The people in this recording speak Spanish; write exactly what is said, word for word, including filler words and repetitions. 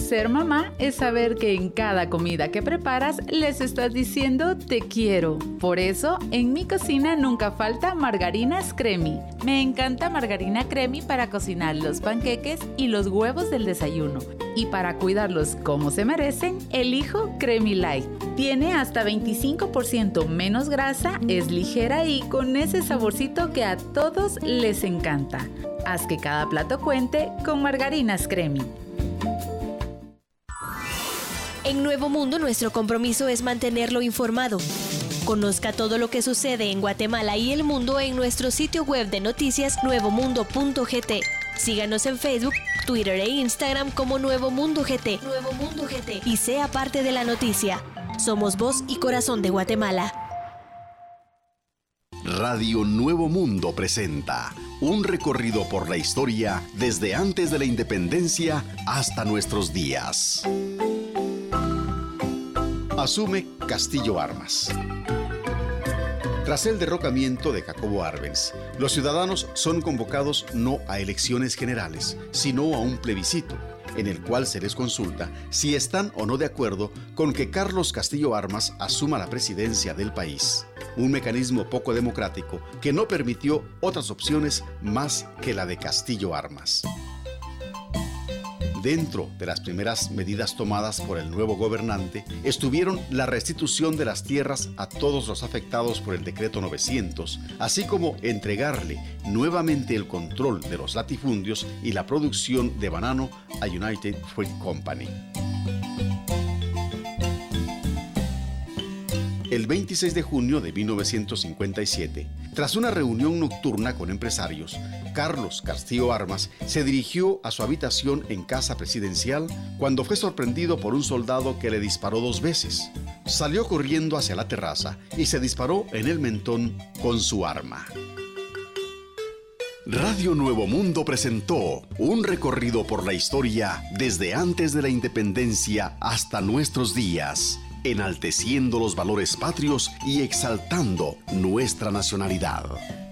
Ser mamá es saber que en cada comida que preparas les estás diciendo te quiero. Por eso, en mi cocina nunca falta Margarinas Cremi. Me encanta Margarina Cremi para cocinar los panqueques y los huevos del desayuno. Y para cuidarlos como se merecen, elijo Cremi Light. Tiene hasta veinticinco por ciento menos grasa, es ligera y con ese saborcito que a todos les encanta. Haz que cada plato cuente con Margarinas Cremi. En Nuevo Mundo, nuestro compromiso es mantenerlo informado. Conozca todo lo que sucede en Guatemala y el mundo en nuestro sitio web de noticias nuevo mundo punto g t. Síganos en Facebook, Twitter e Instagram como Nuevo Mundo G T. Nuevo Mundo G T. Y sea parte de la noticia. Somos voz y corazón de Guatemala. Radio Nuevo Mundo presenta un recorrido por la historia desde antes de la independencia hasta nuestros días. Asume Castillo Armas. Tras el derrocamiento de Jacobo Arbenz, los ciudadanos son convocados no a elecciones generales, sino a un plebiscito, en el cual se les consulta si están o no de acuerdo con que Carlos Castillo Armas asuma la presidencia del país. Un mecanismo poco democrático que no permitió otras opciones más que la de Castillo Armas. Dentro de las primeras medidas tomadas por el nuevo gobernante estuvieron la restitución de las tierras a todos los afectados por el decreto novecientos, así como entregarle nuevamente el control de los latifundios y la producción de banano a United Fruit Company. El veintiséis de junio de mil novecientos cincuenta y siete, tras una reunión nocturna con empresarios, Carlos Castillo Armas se dirigió a su habitación en Casa Presidencial cuando fue sorprendido por un soldado que le disparó dos veces. Salió corriendo hacia la terraza y se disparó en el mentón con su arma. Radio Nuevo Mundo presentó un recorrido por la historia desde antes de la independencia hasta nuestros días, enalteciendo los valores patrios y exaltando nuestra nacionalidad.